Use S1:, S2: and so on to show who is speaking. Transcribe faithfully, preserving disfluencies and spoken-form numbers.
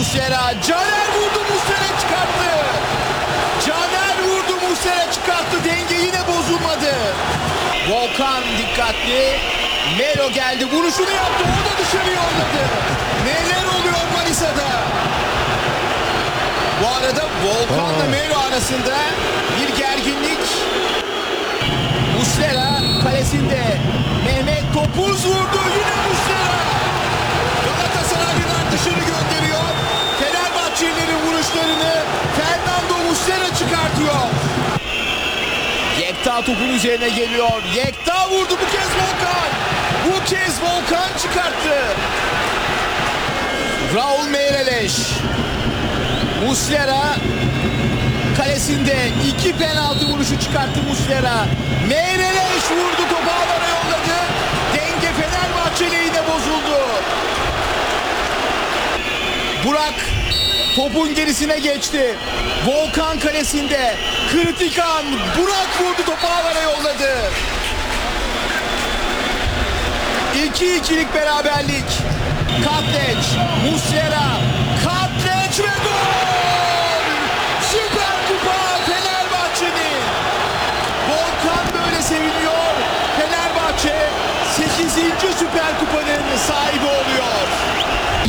S1: Muslera. Caner vurdu, Muslera çıkarttı. Caner vurdu, Muslera çıkarttı. Denge yine bozulmadı. Volkan dikkatli. Melo geldi, vuruşunu yaptı. O da dışarı yolladı. Neler oluyor Manisa'da? Bu arada Volkan'la Melo arasında bir gerginlik. Muslera kalesinde. Mehmet topuz vurdu. Yine Muslera. Galatasaraylılar dışarı gönderiyor. Fenerbahçelilerin vuruşlarını Fernando Muslera çıkartıyor. Yekta topun üzerine geliyor. Yekta vurdu, bu kez Volkan. Bu kez Volkan çıkarttı. Raul Meireles. Muslera kalesinde iki penaltı vuruşu çıkarttı Muslera. Meireles vurdu, topu ağlara yolladı. Denge Fenerbahçeli yine bozuldu. Burak topun gerisine geçti. Volkan kalesinde. Kritik an. Burak vurdu, topu ağlara yolladı. iki ikilik beraberlik. Katleç, Muslera, Katleç ve gol! Süper Kupa Fenerbahçe'nin. Volkan böyle seviniyor. Fenerbahçe sekizinci Süper Kupa'nın sahibi oluyor.